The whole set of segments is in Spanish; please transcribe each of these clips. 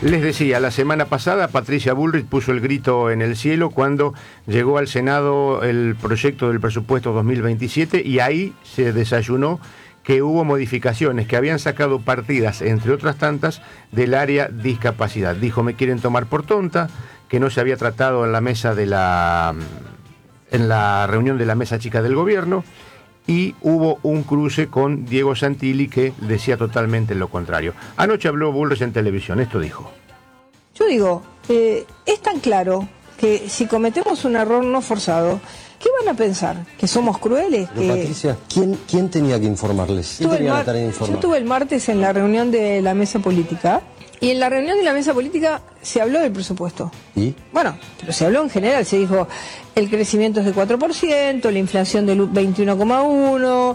Les decía, la semana pasada Patricia Bullrich puso el grito en el cielo cuando llegó al Senado el proyecto del presupuesto 2027 y ahí se desayunó que hubo modificaciones, que habían sacado partidas, entre otras tantas, del área discapacidad. Dijo, me quieren tomar por tonta, que no se había tratado en la mesa en la reunión de la mesa chica del gobierno, y hubo un cruce con Diego Santilli que decía totalmente lo contrario. Anoche habló Bullrich en televisión, esto dijo. Yo digo, es tan claro que si cometemos un error no forzado, ¿qué van a pensar? ¿Que somos crueles? Pero Patricia, ¿quién tenía que informarles? ¿Quién tenía la tarea de informar? Yo estuve el martes en la reunión de la mesa política, y en la reunión de la mesa política se habló del presupuesto. ¿Y? Bueno, pero se habló en general, se dijo, el crecimiento es de 4%, la inflación del 21,1%,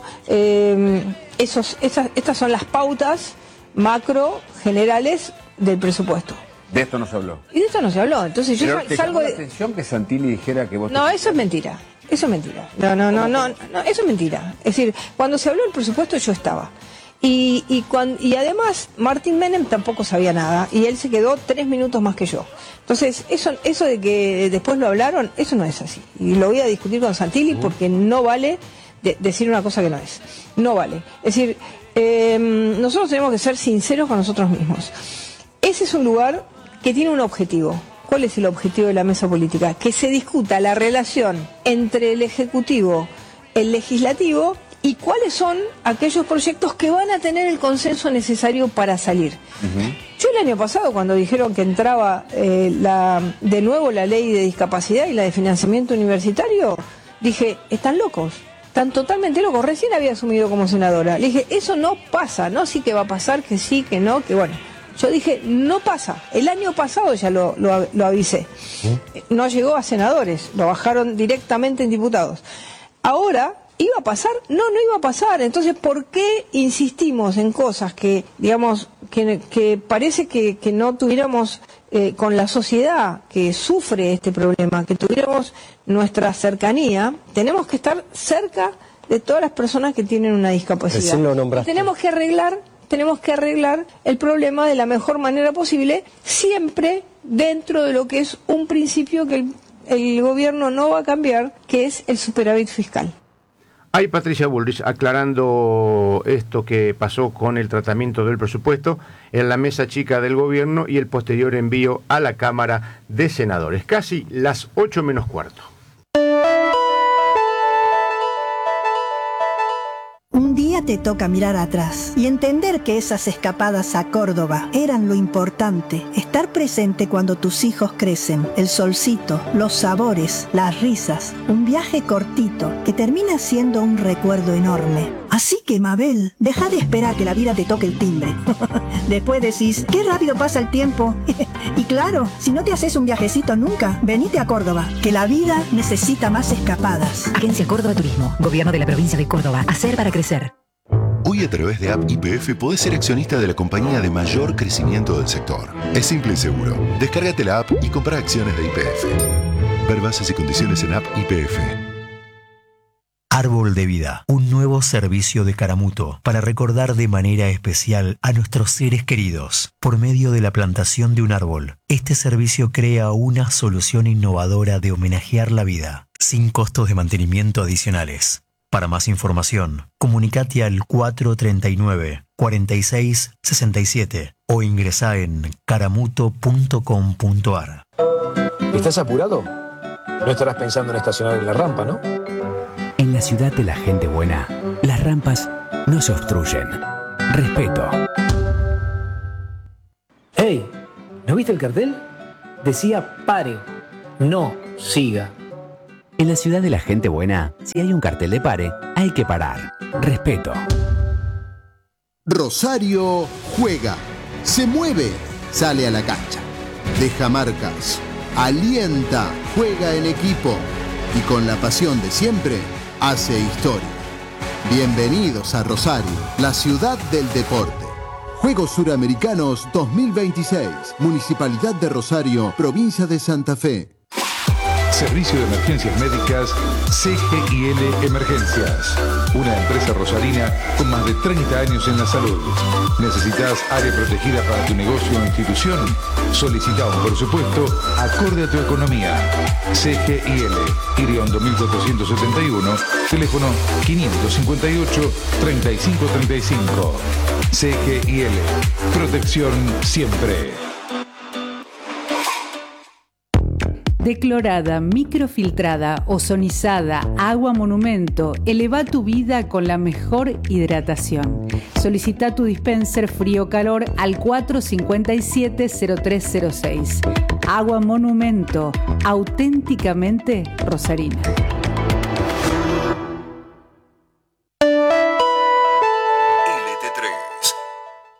estas son las pautas macro generales del presupuesto. De esto no se habló. Y de esto no se habló, entonces yo ¿Te salgo llamó la de... atención que Santilli dijera que vos... No, eso es mentira. Eso es mentira. No, eso es mentira. Es decir, cuando se habló del presupuesto yo estaba. Y además Martín Menem tampoco sabía nada y él se quedó 3 minutos más que yo. Entonces, eso de que después lo hablaron, eso no es así. Y lo voy a discutir con Santilli porque no vale decir una cosa que no es. No vale. Es decir, nosotros tenemos que ser sinceros con nosotros mismos. Ese es un lugar que tiene un objetivo. ¿Cuál es el objetivo de la mesa política? Que se discuta la relación entre el Ejecutivo, el Legislativo y cuáles son aquellos proyectos que van a tener el consenso necesario para salir. Yo el año pasado, cuando dijeron que entraba de nuevo la ley de discapacidad y la de financiamiento universitario, dije, están locos, están totalmente locos. Recién había asumido como senadora. Le dije, eso no pasa, no sí que va a pasar, que sí, que no, que bueno. Yo dije, no pasa. El año pasado ya lo avisé. No llegó a senadores, lo bajaron directamente en diputados. Ahora, ¿iba a pasar? No iba a pasar. Entonces, ¿por qué insistimos en cosas que, digamos, que parece que no tuviéramos con la sociedad que sufre este problema, que tuviéramos nuestra cercanía? Tenemos que estar cerca de todas las personas que tienen una discapacidad. Recién lo nombraste. Tenemos que arreglar el problema de la mejor manera posible, siempre dentro de lo que es un principio que el gobierno no va a cambiar, que es el superávit fiscal. Hay Patricia Bullrich aclarando esto que pasó con el tratamiento del presupuesto en la mesa chica del gobierno y el posterior envío a la Cámara de Senadores. Casi las 8 menos cuarto. Un día te toca mirar atrás y entender que esas escapadas a Córdoba eran lo importante. Estar presente cuando tus hijos crecen, el solcito, los sabores, las risas. Un viaje cortito que termina siendo un recuerdo enorme. Así que, Mabel, deja de esperar que la vida te toque el timbre. Después decís, qué rápido pasa el tiempo. Y claro, si no te haces un viajecito nunca, venite a Córdoba, que la vida necesita más escapadas. Agencia Córdoba Turismo, Gobierno de la Provincia de Córdoba. Hacer para crecer. Hoy a través de App YPF podés ser accionista de la compañía de mayor crecimiento del sector. Es simple y seguro. Descárgate la app y compra acciones de YPF. Ver bases y condiciones en App YPF. Árbol de Vida, un nuevo servicio de Caramuto para recordar de manera especial a nuestros seres queridos. Por medio de la plantación de un árbol, este servicio crea una solución innovadora de homenajear la vida, sin costos de mantenimiento adicionales. Para más información, comunicate al 439-4667 o ingresá en caramuto.com.ar. ¿Estás apurado? No estarás pensando en estacionar en la rampa, ¿no? En la ciudad de la gente buena, las rampas no se obstruyen. Respeto. ¡Hey! ¿No viste el cartel? Decía pare, no siga. En la ciudad de la gente buena, si hay un cartel de pare, hay que parar. Respeto. Rosario juega, se mueve, sale a la cancha, deja marcas, alienta, juega en equipo y con la pasión de siempre hace historia. Bienvenidos a Rosario, la ciudad del deporte. Juegos Suramericanos 2026, Municipalidad de Rosario, Provincia de Santa Fe. Servicio de Emergencias Médicas CGIL Emergencias. una empresa rosarina con más de 30 años en la salud. ¿Necesitas área protegida para tu negocio o institución? Solicita un presupuesto acorde a tu economía. CGIL, Iriondo 1471, teléfono 558-3535. CGIL, protección siempre. Declorada, microfiltrada, ozonizada, agua monumento, eleva tu vida con la mejor hidratación. Solicita tu dispenser frío-calor al 457-0306. Agua monumento, auténticamente rosarina.